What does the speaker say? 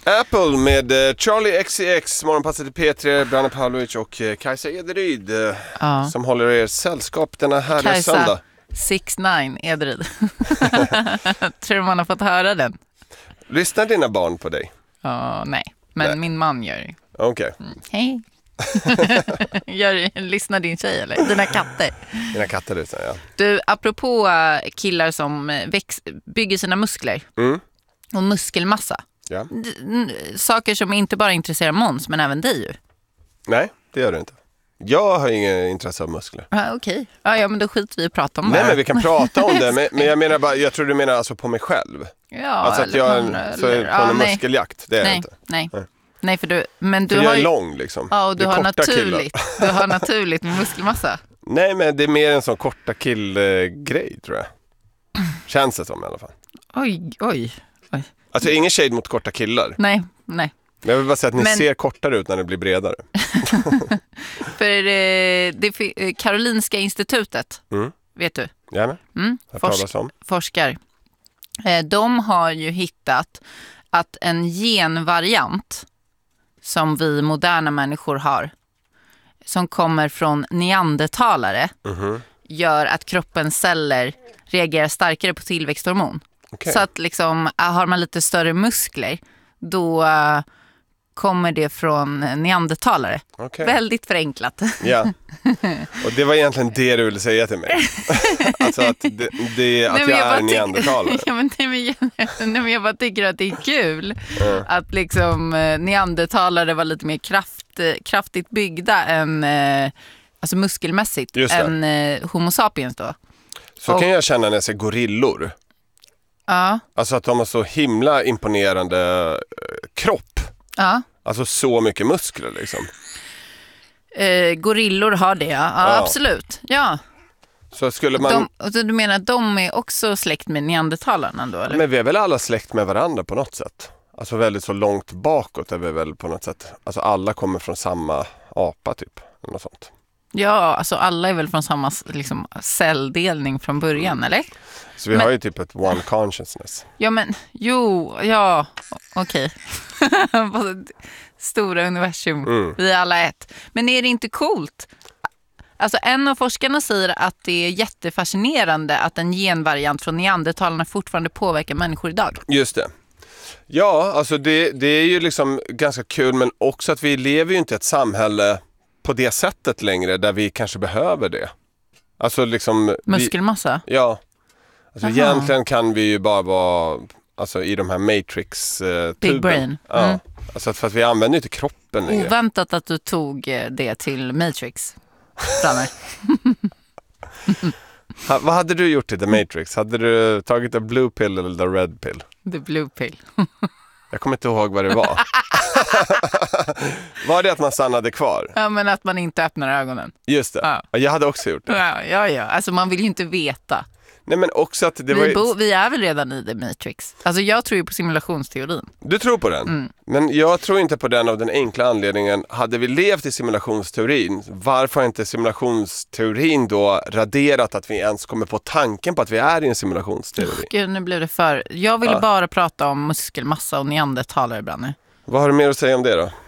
Apple med Charlie XCX, morgonpasset i P3, Branne Pavlovic och Kajsa Ederyd som håller er sällskap denna härliga söndag. 6ix9ine Ederyd. Tror du man har fått höra den? Lyssnar dina barn på dig? Nej, men min man gör det. Okej. Hej. Lyssnar din tjej eller? Dina katter. Mina katter lyssnar, ja. Du, apropå killar som bygger sina muskler och muskelmassa. Ja. Saker som inte bara intresserar Måns, men även dig ju. Nej, det gör det inte. Jag har ingen intresse av muskler. Okej. Ja, men då skiter vi och pratar om det. Nej, men vi kan prata om det. Men jag menar bara, jag tror du menar alltså på mig själv. Ja, alltså att jag är på en muskeljakt, det är jag inte. Nej, för du för jag är ju lång liksom. Ja, och du har naturligt med muskelmassa. Nej, men det är mer en sån korta killgrej tror jag. Känns det som i alla fall. Oj. Alltså ingen shade mot korta killar. Nej. Men jag vill bara säga att ni ser kortare ut när det blir bredare. För det Karolinska institutet, vet du? Gärna. Forskar. De har ju hittat att en genvariant som vi moderna människor har, som kommer från neandertalare, gör att kroppens celler reagerar starkare på tillväxthormon. Okay. Så att liksom, har man lite större muskler, då kommer det från neandertalare. Okay. Väldigt förenklat. Ja. Och det var egentligen det du ville säga till mig. Alltså att, jag är neandertalare. Men jag bara tycker att det är kul att liksom neandertalare var lite mer kraftigt byggda än alltså muskelmässigt än Homo sapiens då. Så kan jag känna när jag ser gorillor. Ja. Alltså att de har så himla imponerande kropp. Ja. Alltså så mycket muskler liksom. Gorillor har det, ja. Absolut. Ja. Så skulle man... Du menar att de är också släkt med neandertalarna då? Eller? Men vi är väl alla släkt med varandra på något sätt. Alltså väldigt så långt bakåt är vi väl på något sätt. Alltså alla kommer från samma apa typ. Eller något sånt. Ja, alltså alla är väl från samma liksom, celldelning från början, eller? Så vi har ju typ ett one consciousness. Ja, men okej. Stora universum, vi är alla ett. Men är det inte coolt? Alltså en av forskarna säger att det är jättefascinerande att en genvariant från neandertalarna fortfarande påverkar människor idag. Just det. Ja, alltså det är ju liksom ganska kul, men också att vi lever ju inte i ett samhälle på det sättet längre där vi kanske behöver det. Alltså liksom... Muskelmassa? Ja. Alltså egentligen kan vi ju bara vara alltså, i de här Matrix-tuben. Big brain. Ja. Alltså för att vi använder inte kroppen längre. Oväntat att du tog det till Matrix. Vad hade du gjort i The Matrix? Hade du tagit the blue pill eller the red pill? The blue pill. Jag kommer inte ihåg vad det var. Var det att man stannade kvar? Ja, men att man inte öppnar ögonen. Just det. Ja. Jag hade också gjort det. Ja. Alltså man vill ju inte veta. Nej, men också att det vi är väl redan i The Matrix. Alltså jag tror ju på simulationsteorin. Du tror på den? Men jag tror inte på den av den enkla anledningen. Hade vi levt i simulationsteorin, varför har inte simulationsteorin då raderat att vi ens kommer på tanken på att vi är i en simulationsteori? Gud, nu blev det jag ville bara prata om muskelmassa och neandertalare, Branne. Vad har du mer att säga om det då?